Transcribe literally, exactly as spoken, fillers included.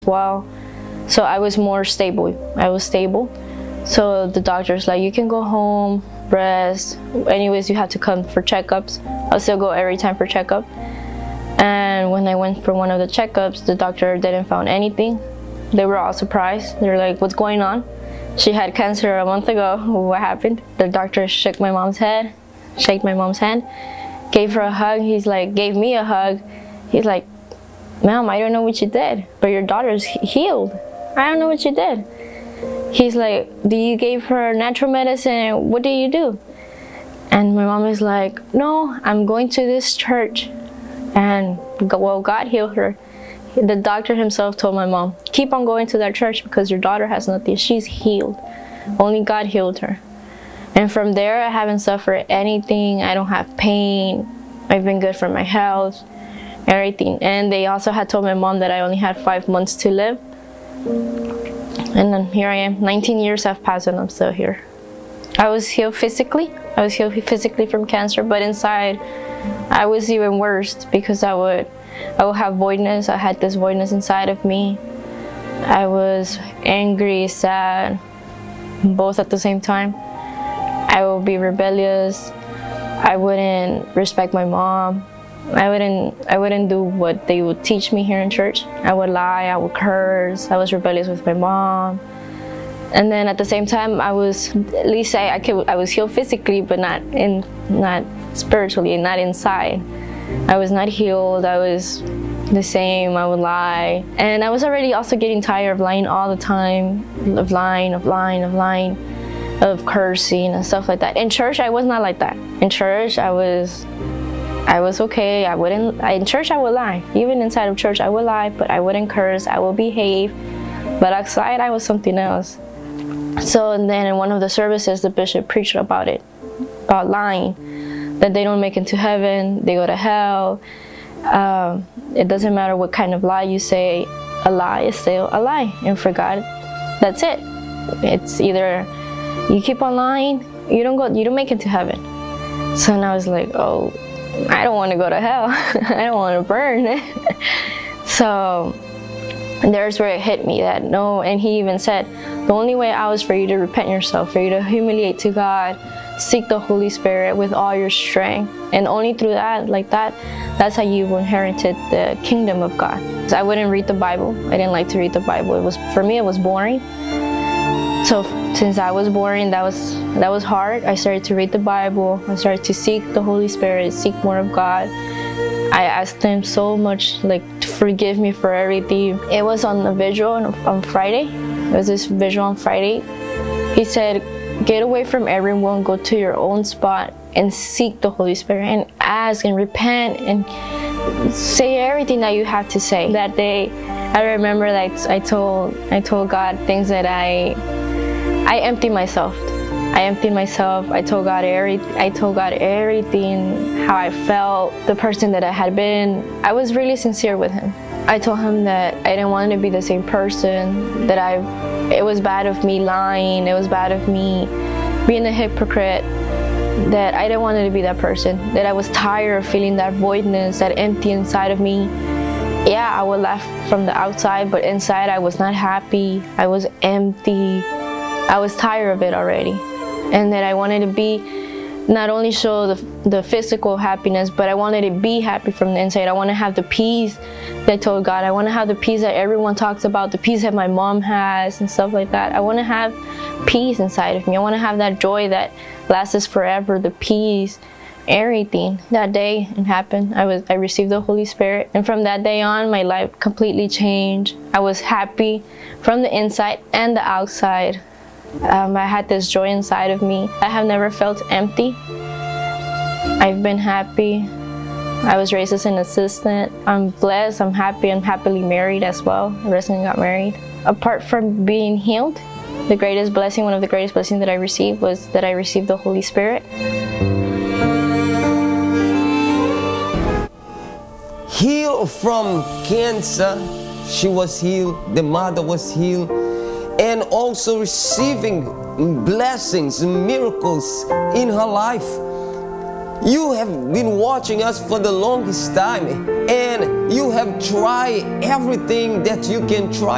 well, so I was more stable. I was stable. So the doctor's like, you can go home, rest. Anyways, you have to come for checkups. I'll still go every time for checkup. And when I went for one of the checkups, the doctor didn't find anything. They were all surprised. They're like, what's going on? She had cancer a month ago. What happened? The doctor shook my mom's head, shake my mom's hand, gave her a hug. He's like, gave me a hug. He's like, ma'am, I don't know what you did, but your daughter's healed. I don't know what you did. He's like, do you gave her natural medicine? What did you do? And my mom is like, no, I'm going to this church. And well, God healed her. The doctor himself told my mom, keep on going to that church because your daughter has nothing. She's healed. Only God healed her. And from there, I haven't suffered anything. I don't have pain. I've been good for my health, everything. And they also had told my mom that I only had five months to live. And then here I am. nineteen years have passed and I'm still here. I was healed physically. I was healed physically from cancer, but inside, I was even worse because I would, I would have voidness. I had this voidness inside of me. I was angry, sad, both at the same time. I would be rebellious. I wouldn't respect my mom. I wouldn't, I wouldn't do what they would teach me here in church. I would lie, I would curse. I was rebellious with my mom. And then at the same time, I was, at least I, I, could, I was healed physically, but not in, not spiritually, not inside. I was not healed. I was the same. I would lie. And I was already also getting tired of lying all the time, of lying, of lying, of lying, of cursing and stuff like that. In church, I was not like that. In church, I was, I was okay. I wouldn't, I, in church, I would lie. Even inside of church, I would lie, but I wouldn't curse. I would behave. But outside, I was something else. So, and then in one of the services, the bishop preached about it, about lying, that they don't make it to heaven, they go to hell. Um, it doesn't matter what kind of lie you say, a lie is still a lie. And for God, that's it. It's either you keep on lying, you don't go, you don't make it to heaven. So and I was like, oh, I don't want to go to hell. I don't want to burn. So there's where it hit me that no, and he even said, the only way out is for you to repent yourself, for you to humiliate to God, seek the Holy Spirit with all your strength. And only through that, like that, that's how you inherited the kingdom of God. So I wouldn't read the Bible. I didn't like to read the Bible. It was, for me, it was boring. So since I was boring, that was, that was hard. I started to read the Bible. I started to seek the Holy Spirit, seek more of God. I asked him so much, like, to forgive me for everything. It was on the vigil on, on Friday. It was this vigil on Friday. He said, get away from everyone, go to your own spot and seek the Holy Spirit and ask and repent and say everything that you have to say. That day, I remember that I told, I told God things that I, I emptied myself. I emptied myself. I told God every, I told God everything, how I felt, the person that I had been. I was really sincere with him. I told him that I didn't want to be the same person, that I, it was bad of me lying, it was bad of me being a hypocrite, that I didn't want to be that person, that I was tired of feeling that voidness, that empty inside of me. Yeah, I would laugh from the outside, but inside I was not happy. I was empty. I was tired of it already. And that I wanted to be, not only show the, the physical happiness, but I wanted to be happy from the inside. I want to have the peace that I told God. I want to have the peace that everyone talks about, the peace that my mom has and stuff like that. I want to have peace inside of me. I want to have that joy that lasts forever, the peace, everything. That day it happened. I was I received the Holy Spirit. And from that day on, my life completely changed. I was happy from the inside and the outside. Um, I had this joy inside of me. I have never felt empty. I've been happy. I was raised as an assistant. I'm blessed, I'm happy, I'm happily married as well. I recently got married. Apart from being healed, the greatest blessing, one of the greatest blessings that I received was that I received the Holy Spirit. Healed from cancer, she was healed, the mother was healed. And also receiving blessings, miracles in her life. You have been watching us for the longest time, and you have tried everything that you can try.